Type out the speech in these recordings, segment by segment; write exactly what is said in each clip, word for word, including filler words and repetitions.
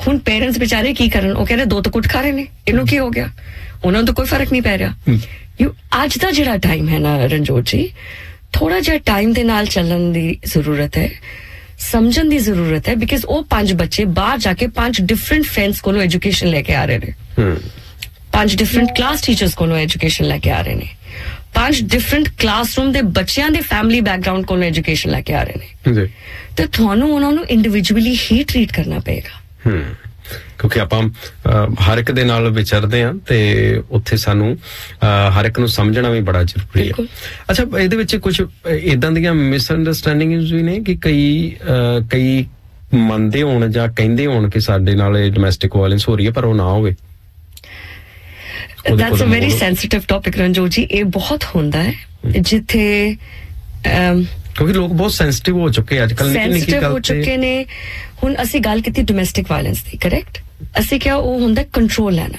ਹੁਣ ਪੇਰੈਂਟਸ ਵਿਚਾਰੇ ਕੀ ਕਰਨ, ਉਹ ਕਹਿੰਦੇ ਦੋ ਤਾਂ ਕੁੱਟ ਖਾ ਰਹੇ ਨੇ, ਇਹਨੂੰ ਕੀ ਹੋ ਗਿਆ, ਉਹਨਾਂ ਨੂੰ ਤਾਂ ਕੋਈ ਫਰਕ ਨਹੀਂ ਪੈ ਰਿਹਾ। ਯੂ ਅੱਜ ਦਾ ਜਿਹੜਾ ਟਾਈਮ ਹੈ ਨਾ ਰਣਜੋਤ ਜੀ, ਥੋੜਾ ਜਿਹਾ ਟਾਈਮ ਦੇ ਨਾਲ ਚੱਲਣ ਦੀ ਜ਼ਰੂਰਤ ਹੈ, ਸਮਝਣ ਦੀ ਜ਼ਰੂਰਤ ਹੈ, ਬਿਕਾਜ਼ ਉਹ ਪੰਜ ਬੱਚੇ ਬਾਹਰ ਜਾ ਕੇ ਪੰਜ ਡਿਫਰੈਂਟ ਫਰੈਂਡਸ ਕੋਲੋਂ ਐਜੂਕੇਸ਼ਨ ਲੈ ਕੇ ਆ ਰਹੇ ਨੇ, ਪੰਜ ਡਿਫਰੈਂਟ ਕਲਾਸ ਟੀਚਰਸ ਕੋਲੋਂ ਐਜੂਕੇਸ਼ਨ ਲੈ ਕੇ ਆ ਰਹੇ ਨੇ, ਪੰਜ ਡਿਫਰੈਂਟ ਕਲਾਸਰੂਮ ਦੇ ਬੱਚਿਆਂ ਦੇ ਫੈਮਿਲੀ ਬੈਕਗ੍ਰਾਉਂਡ ਕੋਲੋਂ ਐਜੂਕੇਸ਼ਨ ਲੈ ਕੇ ਆ ਰਹੇ ਨੇ, ਤੇ ਤੁਹਾਨੂੰ ਉਹਨਾਂ ਨੂੰ ਇੰਡੀਵਿਜੂਅਲੀ ਹੀ ਟਰੀਟ ਕਰਨਾ ਪਏਗਾ। ਕਿਉਂਕਿ ਆਪਾਂ ਹਰ ਇੱਕ ਦੇ ਨਾਲ ਵਿਚਰਦੇ ਹਾਂ ਤੇ ਉੱਥੇ ਸਾਨੂੰ ਹਰ ਇੱਕ ਨੂੰ ਸਮਝਣਾ ਵੀ ਬੜਾ ਜ਼ਰੂਰੀ ਹੈ। ਅੱਛਾ, ਇਹਦੇ ਵਿੱਚ ਕੁਝ ਏਦਾਂ ਦੀਆਂ ਮਿਸਅੰਡਰਸਟੈਂਡਿੰਗਸ ਵੀ ਨੇ ਕਿ ਕਈ ਕਈ ਮੰਨਦੇ ਹੋਣ ਜਾਂ ਕਹਿੰਦੇ ਹੋਣ ਕਿ ਸਾਡੇ ਨਾਲ ਇਹ ਡੋਮੈਸਟਿਕ ਵਾਇਲੈਂਸ ਹੋ ਰਹੀ ਹੈ, ਪਰ ਉਹ ਨਾ ਹੋਵੇ। That's a very sensitive topic, Ranjot ਜੀ। ਇਹ ਬਹੁਤ ਹੁੰਦਾ ਹੈ ਜਿੱਥੇ ਕਿਉਂਕਿ ਲੋਕ ਬਹੁਤ ਸੈਂਸਿਟਿਵ ਹੋ ਚੁੱਕੇ ਅੱਜ ਕੱਲ੍ਹ, ਸੈਂਸਿਟਿਵ ਹੋ ਚੁੱਕੇ ਨੇ। ਹੁਣ ਅਸੀਂ ਗੱਲ ਕੀਤੀ ਡੋਮੈਸਟਿਕ ਵਾਇਲੈਂਸ ਦੀ, ਕਰੈਕਟ? ਅਸੀਂ ਕਿਹਾ ਉਹ ਹੁੰਦਾ ਕੰਟਰੋਲ ਲੈਣਾ।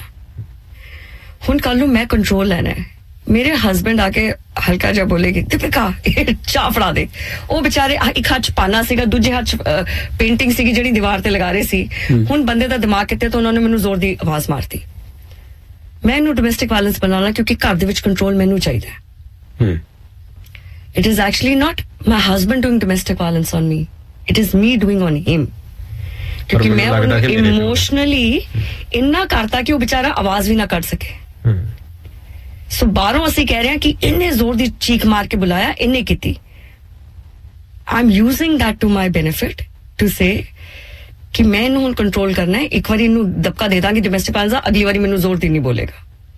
ਹੁਣ ਕੱਲ ਨੂੰ ਮੈਂ ਕੰਟਰੋਲ ਲੈਣਾ ਹੈ, ਮੇਰੇ ਹਸਬੈਂਡ ਆ ਕੇ ਹਲਕਾ ਜਿਹਾ ਬੋਲੇਗੀ ਦੀਪਿਕਾ ਚਾਹ ਫੜਾ ਦੇ, ਉਹ ਵਿਚਾਰੇ ਇੱਕ ਹੱਥ ਪਾਨਾ ਸੀਗਾ, ਦੂਜੇ ਹੱਥ ਪੇਂਟਿੰਗ ਸੀਗੀ ਜਿਹੜੀ ਦੀਵਾਰ ਤੇ ਲਗਾ ਰਹੇ ਸੀ। ਹੁਣ ਬੰਦੇ ਦਾ ਦਿਮਾਗ ਕਿਤੇ ਤਾਂ ਉਹਨਾਂ ਨੇ ਮੈਨੂੰ ਜ਼ੋਰ ਦੀ ਆਵਾਜ਼ ਮਾਰਤੀ। ਮੈਂ ਇਹਨੂੰ ਡੋਮੈਸਟਿਕ ਵਾਇਲੈਂਸ ਬਣਾਉਣਾ ਕਿਉਂਕਿ ਘਰ ਦੇ ਵਿੱਚ ਕੰਟਰੋਲ ਮੈਨੂੰ ਚਾਹੀਦਾ ਹੈ। It is actually not my husband doing domestic violence on me. It is me doing on him. ਕਿਉਂਕਿ ਮੈਂ ਉਹਨੂੰ ਇਮੋਸ਼ਨਲੀ ਇੰਨਾ ਕਰਤਾ ਕਿ ਉਹ ਵਿਚਾਰਾ ਆਵਾਜ਼ ਵੀ ਨਾ ਕੱਢ ਸਕੇ। ਸੋ ਬਾਹਰੋਂ ਅਸੀਂ ਕਹਿ ਰਹੇ ਹਾਂ ਕਿ ਇੰਨੇ ਜ਼ੋਰ ਦੀ ਚੀਕ ਮਾਰ ਕੇ ਬੁਲਾਇਆ, ਇੰਨੇ ਕੀਤੀ। I'm using that to my benefit to say ਕਿ ਮੈਂ ਇਹਨੂੰ ਹੁਣ ਕੰਟਰੋਲ ਕਰਨਾ ਹੈ। ਇੱਕ ਵਾਰੀ ਇਹਨੂੰ ਦਬਕਾ ਦੇ ਦਾਂਗੀ ਡੋਮੈਸਟਿਕ ਵਾਇਲੈਂਸ ਦਾ, ਅਗਲੀ ਵਾਰੀ ਮੈਨੂੰ ਜ਼ੋਰ ਦੀ ਨਹੀਂ ਬੋਲੇਗਾ।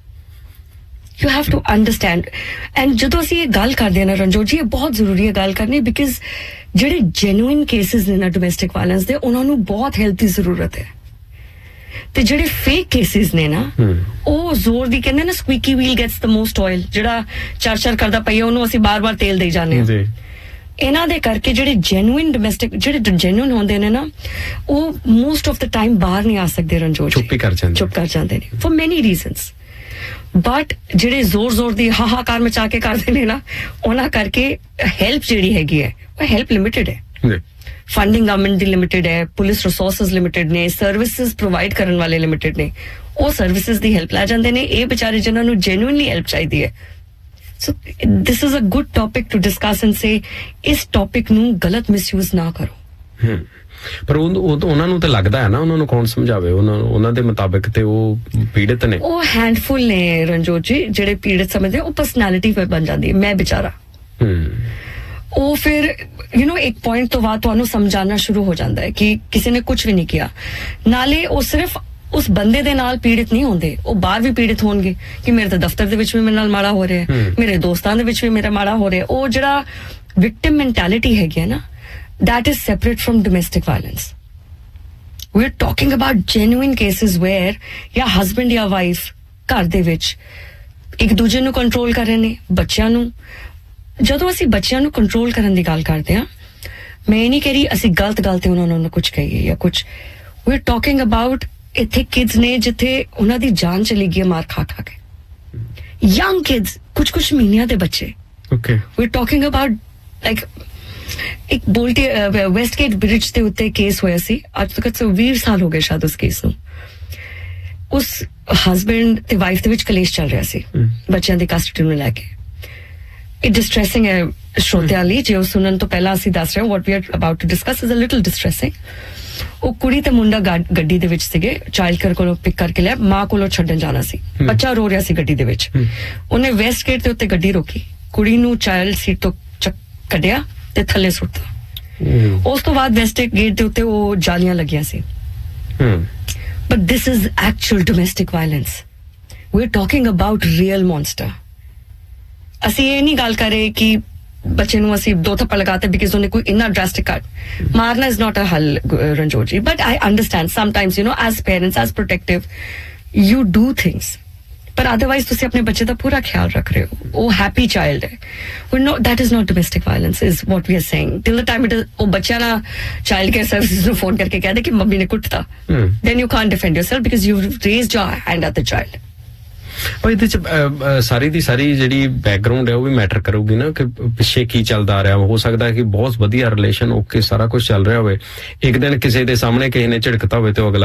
You have to understand. And ਜਦੋਂ ਅਸੀਂ ਇਹ ਗੱਲ ਕਰਦੇ ਹਾਂ ਨਾ ਰਣਜੋਤ ਜੀ, ਇਹ ਬਹੁਤ ਜ਼ਰੂਰੀ ਹੈ ਗੱਲ ਕਰਨੀ, ਬਿਕਾਜ਼ ਜਿਹੜੇ ਜੈਨੂਇਨ ਕੇਸਿਸ ਨੇ ਨਾ ਡੋਮੈਸਟਿਕ ਵਾਇਲੈਂਸ ਦੇ, ਉਹਨਾਂ ਨੂੰ ਬਹੁਤ ਹੈਲਪ ਦੀ ਜ਼ਰੂਰਤ ਹੈ। ਤੇ ਜਿਹੜੇ ਫੇਕ ਕੇਸਿਸ ਨੇ ਨਾ, ਉਹ ਜ਼ੋਰ ਦੀ ਕਹਿੰਦੇ ਨਾ ਸਕਵੀਕੀ wheel gets the most oil, ਜਿਹੜਾ ਚਰ ਚਰ ਕਰਦਾ ਪਈਆ ਉਹਨੂੰ ਅਸੀਂ ਬਾਰ-ਬਾਰ ਤੇਲ ਦੇਈ ਜਾਂਦੇ ਹਾਂ। ਇਹਨਾਂ ਦੇ ਕਰਕੇ ਜਿਹੜੇ ਜੈਨੂਇਨ ਡੋਮੈਸਟਿਕ ਜਿਹੜੇ ਜੈਨੂਇਨ ਹੁੰਦੇ ਨੇ ਨਾ, ਉਹ ਮੋਸਟ ਆਫ ਦ ਟਾਈਮ ਬਾਹਰ ਨਹੀਂ ਆ ਸਕਦੇ ਰਣਜੋਤ ਜੀ, ਚੁੱਪ ਕਰ ਜਾਂਦੇ ਚੁੱਪ ਕਰ ਜਾਂਦੇ ਨੇ ਫॉर ਮੈਨੀ ਰੀਜ਼ਨਸ। ਬਟ ਜਿਹੜੇ ਜ਼ੋਰ ਜ਼ੋਰ ਦੀ ਹਾਹਾਕਾਰ ਮਚਾ ਕੇ ਕਰਦੇ ਨੇ ਨਾ, ਉਹਨਾਂ ਕਰਕੇ ਹੈਲਪ ਜਿਹੜੀ ਹੈਗੀ ਹੈ ਉਹ ਹੈਲਪ ਲਿਮਿਟਡ ਹੈ। ਫੰਡਿੰਗ ਗਵਰਨਮੈਂਟ ਦੀ ਲਿਮਿਟਡ ਹੈ, ਪੁਲਿਸ ਰਿਸੋਰਸਿਸ ਲਿਮਿਟਡ ਨੇ, ਸਰਵਿਸਿਜ਼ ਪ੍ਰੋਵਾਈਡ ਕਰਨ ਵਾਲੇ ਲਿਮਿਟਡ ਨੇ, ਉਹ ਸਰਵਿਸਿਜ਼ ਦੀ ਹੈਲਪ ਲੈ ਜਾਂਦੇ ਨੇ। ਇਹ ਵਿਚਾਰੇ ਜਿਨ੍ਹਾਂ ਨੂੰ ਜੈਨੂਇਨਲੀ ਹੈਲਪ ਚਾਹੀਦੀ ਹੈ। ਸੋ this is a good topic to discuss and ਸੇ ਇਸ ਟੌਪਿਕ ਨੂੰ ਗਲਤ ਮਿਸਯੂਜ਼ ਨਾ ਕਰੋ। ਪਰ ਉਹ ਉਹਨਾਂ ਨੂੰ ਤਾਂ ਲੱਗਦਾ ਹੈ ਨਾ, ਉਹਨਾਂ ਨੂੰ ਕੌਣ ਸਮਝਾਵੇ? ਉਹਨਾਂ ਉਹਨਾਂ ਦੇ ਮੁਤਾਬਿਕ ਤੇ ਉਹ ਪੀੜਿਤ ਨੇ, ਉਹ ਹੈਂਡਫੁਲ ਨੇ ਰਣਜੋਤ ਜੀ ਜਿਹੜੇ ਪੀੜਿਤ ਸਮਝਦੇ। ਉਹ ਪਰਸਨੈਲਿਟੀ ਬਣ ਜਾਂਦੀ ਹੈ, ਮੈਂ ਵਿਚਾਰਾ। ਉਹ ਫਿਰ ਯੂ نو ਇੱਕ ਪੁਆਇੰਟ ਤੋਂ ਬਾਅਦ ਤੁਹਾਨੂੰ ਸਮਝਾਉਣਾ ਸ਼ੁਰੂ ਹੋ ਜਾਂਦਾ ਹੈ ਕਿ ਕਿਸੇ ਨੇ ਕੁਝ ਵੀ ਨਹੀਂ ਕੀਤਾ। ਨਾਲੇ ਉਹ ਸਿਰਫ ਉਸ ਬੰਦੇ ਦੇ ਨਾਲ ਪੀੜਿਤ ਨਹੀਂ ਹੁੰਦੇ, ਉਹ ਬਾਹਰ ਵੀ ਪੀੜਿਤ ਹੋਣਗੇ ਕਿ ਮੇਰੇ ਤਾਂ ਦਫ਼ਤਰ ਦੇ ਵਿੱਚ ਵੀ ਮੇਰੇ ਨਾਲ ਮਾੜਾ ਹੋ ਰਿਹਾ, ਮੇਰੇ ਦੋਸਤਾਂ ਦੇ ਵਿੱਚ ਵੀ ਮੇਰਾ ਮਾੜਾ ਹੋ ਰਿਹਾ। ਉਹ ਜਿਹੜਾ ਵਿਕਟਿਮ ਮੈਂਟੈਲਿਟੀ ਹੈਗੀ ਹੈ ਨਾ, that is separate from domestic violence. We're talking about genuine cases where या husband या wife ਘਰ ਦੇ ਵਿੱਚ ਇੱਕ ਦੂਜੇ ਨੂੰ ਕੰਟਰੋਲ ਕਰ ਰਹੇ ਨੇ, ਬੱਚਿਆਂ ਨੂੰ। ਜਦੋਂ ਅਸੀਂ ਬੱਚਿਆਂ ਨੂੰ ਕੰਟਰੋਲ ਕਰਨ ਦੀ ਗੱਲ ਕਰਦੇ ਹਾਂ, ਮੈਂ ਇਹ ਨਹੀਂ ਕਹਿ ਰਹੀ ਅਸੀਂ ਗਲਤ ਗੱਲ ਤੇ ਉਹਨਾਂ ਨੂੰ ਕੁਝ ਕਹੀਏ ਜਾਂ ਕੁਝ। we're talking about ਇੱਥੇ ਕਿਡਸ ਨੇ ਜਿੱਥੇ ਉਹਨਾਂ ਦੀ ਜਾਨ ਚਲੀ ਗਈ ਮਾਰ ਖਾ ਖਾ ਕੇ, ਯੰਗ ਕਿਡਸ, ਕੁਝ ਕੁਝ ਮਹੀਨਿਆਂ ਦੇ ਬੱਚੇ। okay we're talking about like ਇੱਕ ਬੋਲਟੀ ਵੈਸਟਗੇਟ ਬ੍ਰਿਜ ਦੇ ਉੱਤੇ ਕੇਸ ਹੋਇਆ ਸੀ, ਅੱਜ ਤੱਕ ਵੀਹ ਸਾਲ ਹੋ ਗਏ ਸ਼ਾਇਦ ਉਸ ਕੇਸ ਨੂੰ। ਉਸ ਹਸਬੈਂਡ ਤੇ ਵਾਈਫ ਦੇ ਵਿੱਚ ਕਲੇਸ਼ ਚੱਲ ਰਿਹਾ ਸੀ ਬੱਚਿਆਂ ਦੀ ਕਸਟਡੀ ਨੂੰ ਲੈ ਕੇ। ਇਹ ਡਿਸਟ੍ਰੈਸਿੰਗ ਹੈ ਸ਼ਰੋਤਿਆਂ ਲਈ, ਜੇ ਉਹ ਸੁਣਨ ਤੋਂ ਪਹਿਲਾਂ ਅਸੀਂ ਦੱਸ ਰਹੇ ਹਾਂ what we are about to discuss is a little distressing। ਉਹ ਕੁੜੀ ਤੇ ਮੁੰਡਾ ਗੱਡੀ ਦੇ ਵਿੱਚ ਸੀਗੇ, ਚਾਈਲਡ ਕੇਅਰ ਕੋਲੋਂ ਪਿਕ ਕਰਕੇ ਲਿਆ, ਮਾਂ ਕੋਲੋਂ ਛੱਡਣ ਜਾਣਾ ਸੀ। ਬੱਚਾ ਰੋ ਰਿਹਾ ਸੀ ਗੱਡੀ ਦੇ ਵਿੱਚ। ਉਹਨੇ ਵੈਸਟਗੇਟ ਦੇ ਉੱਤੇ ਗੱਡੀ ਰੋਕੀ, ਕੁੜੀ ਨੂੰ ਚਾਈਲਡ ਸੀਟ ਤੋਂ ਕੱਢਿਆ ਤੇ ਥੱਲੇ ਸੁੱਟਤਾ। ਉਸ ਤੋਂ ਬਾਅਦ ਵੈਸਟਗੇਟ ਗੇਟ ਦੇ ਉੱਤੇ ਉਹ ਜਾਲੀਆਂ ਲੱਗੀਆਂ ਸੀ। But this is actual domestic violence. We R talking about real monster. ਅਸੀਂ ਇਹ ਨਹੀਂ ਗੱਲ ਕਰ ਰਹੇ ਕਿ ਬੱਚੇ ਨੂੰ ਅਸੀਂ ਦੋ ਥੱਪੜ ਲਗਾਤੇ ਬਿਕਾਜ਼ ਉਹਨੇ ਕੋਈ ਇੰਨਾ ਡਰਾਸਟਿਕ ਕੱਟ ਮਾਰਨਾ ਇਜ਼ ਨਾਟ ਅ ਹੱਲ ਰਣਜੋਤ ਜੀ। But I understand sometimes you know as parents as protective you do things, ਪਰ ਅਦਰਵਾਈਜ਼ ਤੁਸੀਂ ਆਪਣੇ ਬੱਚੇ ਦਾ ਪੂਰਾ ਖਿਆਲ ਰੱਖ ਰਹੇ ਹੋ। ਉਹ ਹੈਪੀ ਚਾਈਲਡ ਹੈ। that is not domestic violence is what we are saying till the time it is ਉਹ ਬੱਚਿਆਂ ਨਾਲ ਚਾਈਲਡ ਕੇਅਰ ਸਰਵਿਸਿਜ਼ ਨੂੰ ਫੋਨ ਕਰਕੇ ਕਹਿੰਦੇ ਕਿ ਮੰਮੀ ਨੇ ਕੁੱਟਤਾ, then you can't defend yourself because you've raised your hand at the child। ਉਹ ਇਹਦੇ ਚ ਸਾਰੀ ਦੀ ਸਾਰੀ ਜਿਹੜੀ ਬੈਕਗਰਾਉਂਡ ਹੈ ਉਹ ਵੀ ਮੈਟਰ ਕਰੂਗੀ ਨਾ, ਕਿ ਪਿੱਛੇ ਕੀ ਚੱਲਦਾ ਆ ਰਿਹਾ। ਹੋ ਸਕਦਾ ਕਿ ਬਹੁਤ ਵਧੀਆ ਰਿਲੇਸ਼ਨ ਓਕੇ ਸਾਰਾ ਕੁਝ ਚੱਲ ਰਿਹਾ ਹੋਵੇ, ਇੱਕ ਦਿਨ ਕਿਸੇ ਦੇ ਸਾਹਮਣੇ ਕਿਸੇ ਨੇ ਝਿੜਕਤਾ ਹੋਵੇ ਤੇ ਉਹ ਅਗਲਾ